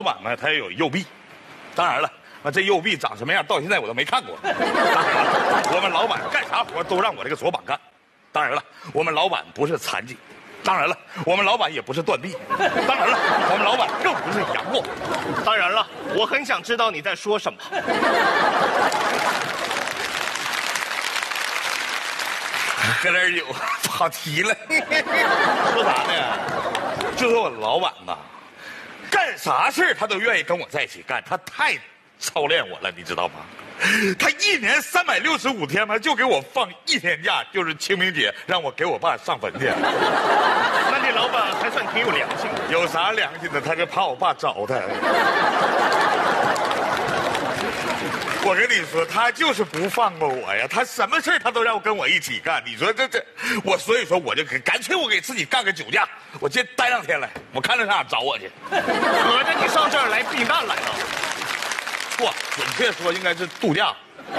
老板呢，他也有右臂，当然了，这右臂长什么样，到现在我都没看过。当然了，我们老板干啥活都让我这个左膀干。当然了，我们老板不是残疾。当然了，我们老板也不是断臂。当然了，我们老板更不是杨过。 当然了，我很想知道你在说什么。 搁这儿有跑题了，说啥呢？就说我老板呐，干啥事儿他都愿意跟我在一起干，他太操练我了，你知道吗？他一年365天嘛，就给我放1天假，就是清明节，让我给我爸上坟去。 那你老板还算挺有良心的。 有啥良心的？他就怕我爸找他。我跟你说，他就是不放过我呀！他什么事他都让我跟我一起干。你说这，我所以说我就干脆我给自己干个酒假，我先待2天来，我看他哪找我去。 合着你上这儿来避难来了？ 不，准确说应该是度假。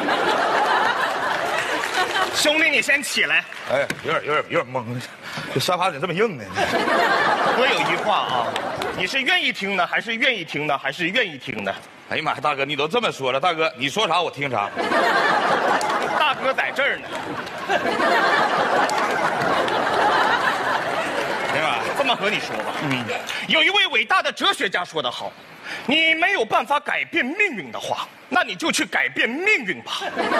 兄弟，你先起来。 哎，有点懵，这沙发怎么这么硬呢？ 我有一句话啊，你是愿意听呢，还是愿意听呢，还是愿意听呢？ 哎呀妈呀，大哥，你都这么说了，大哥你说啥我听啥。 大哥在这儿呢。 明白？ 这么和你说吧，有一位伟大的哲学家说得好，你没有办法改变命运的话，那你就去改变命运吧。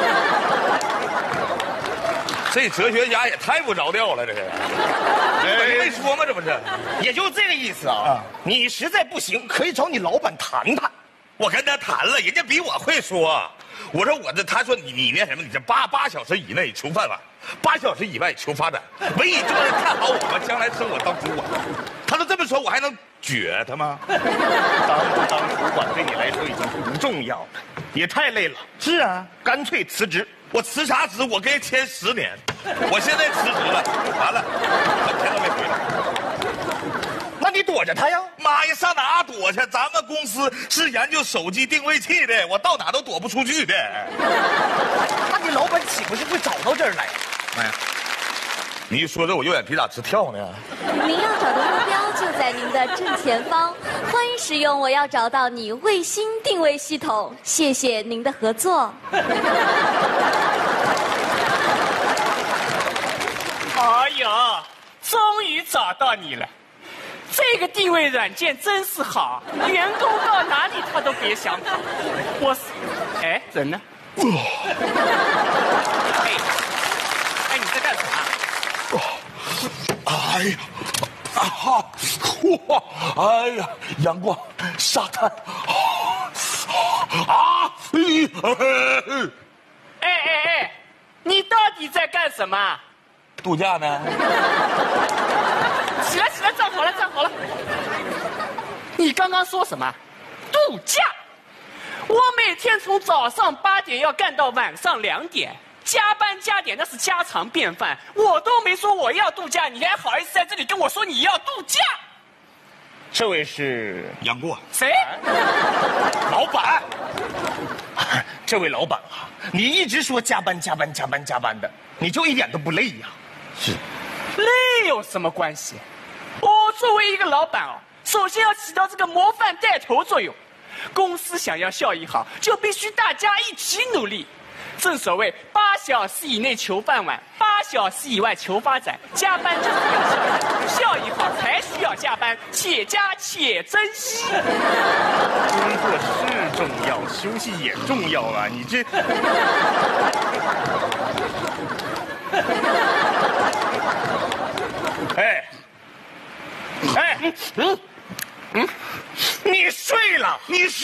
这哲学家也太不着调了，这是。没说吗？这不是？ 也就这个意思啊。你实在不行，可以找你老板谈谈。 我跟他谈了，人家比我会说。我说他说你那什么，你这8小时以内求饭碗，8小时以外求发展，唯一就是看好我们将来升我当主管。他都这么说，我还能撅他吗？ 当不当主管对你来说已经不重要了，也太累了。 是啊， 干脆辞职。 我辞啥职？我跟人签10年，我现在辞职了，完了，2天都没回来。 那你躲着他呀？ 妈呀，上哪躲去？咱们公司是研究手机定位器的，我到哪都躲不出去的。 那你老板岂不是会找到这儿来？ 妈呀！你一说这，我右眼皮咋直跳呢？ 您要找的目标就在您的正前方，欢迎使用我要找到你卫星定位系统。谢谢您的合作。 哎呀，终于找到你了！这个定位软件真是好，员工到哪里他都别想跑。我是，哎，人呢？哎，你在干啥？ 哎呀，哇，哎呀，阳光，沙滩， 哎，你到底在干什么？ 度假呢？ 起来，站好了。你刚刚说什么？度假？我每天从早上8点要干到晚上2点，加班加点那是家常便饭。我都没说我要度假，你还好意思在这里跟我说你要度假？ 这位是杨过。 谁？ 老板。这位老板啊，你一直说加班的，你就一点都不累呀？ 是。 累有什么关系？我作为一个老板首先要起到这个模范带头作用。公司想要效益好，就必须大家一起努力。正所谓8小时以内求饭碗，8小时以外求发展。加班就是要效益好才需要加班，且加且珍惜。 工作是重要，休息也重要啊！你这……你睡了。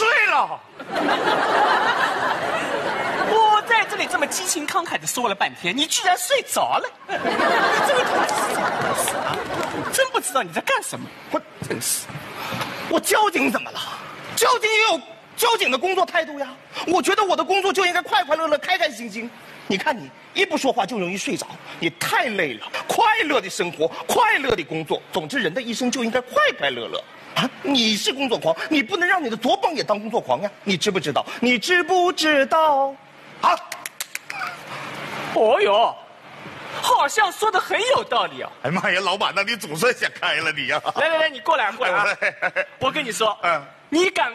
我在这里这么激情慷慨的说了半天，你居然睡着了！你这位同志是怎么回事啊？真不知道你在干什么。真是， 我交警怎么了？交警也有交警的工作态度呀。我觉得我的工作就应该快快乐乐、开开心心。你看你一不说话就容易睡着，你太累了。快乐的生活，快乐的工作，总之人的一生就应该快快乐乐。啊，你是工作狂，你不能让你的左膀也当工作狂呀！你知不知道？啊？ 哦哟，好像说的很有道理啊！ 哎妈呀，老板，那你总算想开了你呀！ 来，你过来啊！我跟你说，你赶